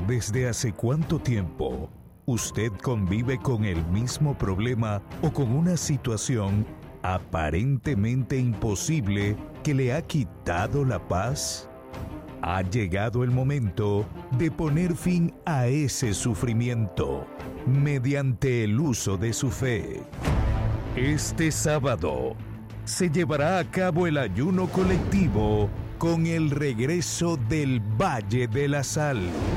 ¿Desde hace cuánto tiempo usted convive con el mismo problema o con una situación aparentemente imposible que le ha quitado la paz? Ha llegado el momento de poner fin a ese sufrimiento mediante el uso de su fe. Este sábado se llevará a cabo el ayuno colectivo con el regreso del Valle de la Sal.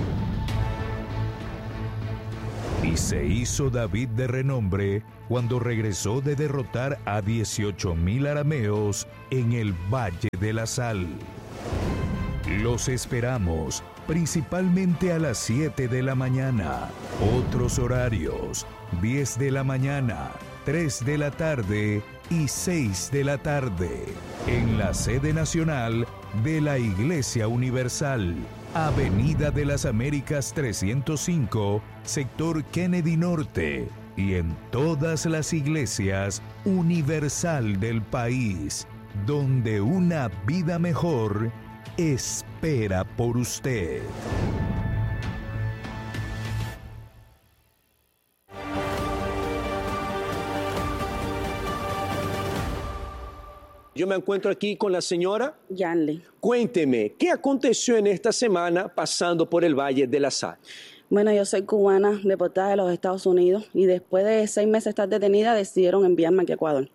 Y se hizo David de renombre cuando regresó de derrotar a 18,000 arameos en el Valle de la Sal. Los esperamos principalmente a las 7 de la mañana. Otros horarios: 10 de la mañana, 3 de la tarde y 6 de la tarde. En la sede nacional de la Iglesia Universal, Avenida de las Américas 305, sector Kennedy Norte, y en todas las iglesias universal del país, donde una vida mejor espera por usted. Yo me encuentro aquí con la señora Yanli. Cuénteme, ¿qué aconteció en esta semana pasando por el Valle de la Sal? Bueno, yo soy cubana, deportada de los Estados Unidos, y después de 6 meses de estar detenida, decidieron enviarme aquí a Ecuador.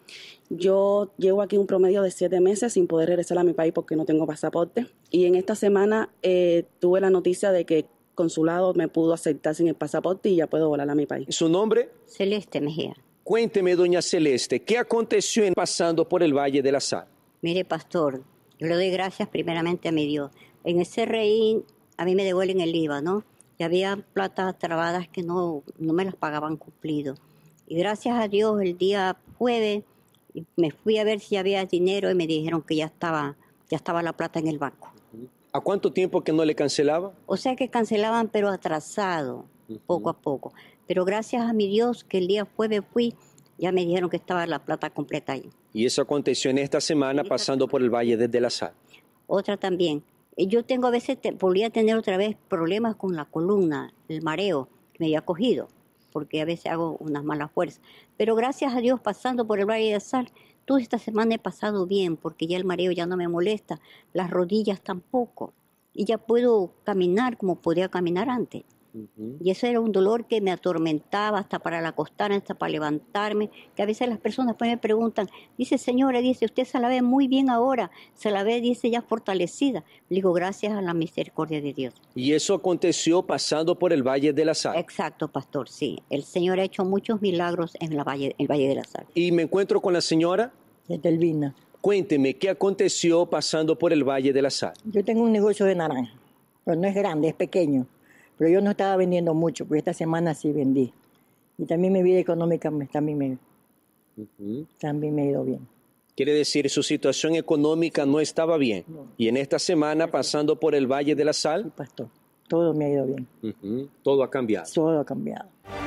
Yo llevo aquí un promedio de 7 meses sin poder regresar a mi país porque no tengo pasaporte. Y en esta semana tuve la noticia de que el consulado me pudo aceptar sin el pasaporte y ya puedo volar a mi país. ¿Su nombre? Celeste Mejía. Cuénteme, doña Celeste, ¿qué aconteció pasando por el Valle de la Sal? Mire, pastor, yo le doy gracias primeramente a mi Dios. En el CRI a mí me devuelven el IVA, ¿no? Y había platas trabadas que no me las pagaban cumplido. Y gracias a Dios, el día jueves me fui a ver si había dinero y me dijeron que ya estaba la plata en el banco. ¿A cuánto tiempo que no le cancelaban? O sea que cancelaban, pero atrasado, poco a poco. Pero gracias a mi Dios que el día jueves fui, ya me dijeron que estaba la plata completa ahí. Y eso aconteció en esta semana pasando por el Valle de la Sal. Otra también. Yo tengo a veces, podría tener otra vez problemas con la columna, el mareo que me había cogido, porque a veces hago unas malas fuerzas. Pero gracias a Dios, pasando por el Valle de la Sal, toda esta semana he pasado bien, porque ya el mareo ya no me molesta, las rodillas tampoco, y ya puedo caminar como podía caminar antes. Y eso era un dolor que me atormentaba hasta para acostarme, hasta para levantarme, que a veces las personas pues me preguntan, dice, señora, dice, usted se la ve muy bien ahora, se la ve, dice, ya fortalecida. Le digo, gracias a la misericordia de Dios. Y eso aconteció pasando por el Valle de la Sal. Exacto, pastor, sí. El Señor ha hecho muchos milagros en el Valle de la Sal. Y me encuentro con la señora Delvina. Cuénteme, ¿qué aconteció pasando por el Valle de la Sal? Yo tengo un negocio de naranja, pero no es grande, es pequeño. Pero yo no estaba vendiendo mucho, porque esta semana sí vendí. Y también mi vida económica también me ha ido bien. Quiere decir, su situación económica no estaba bien. No. Y en esta semana, pasando por el Valle de la Sí, Sal, pastor, todo me ha ido bien. todo ha cambiado. Todo ha cambiado.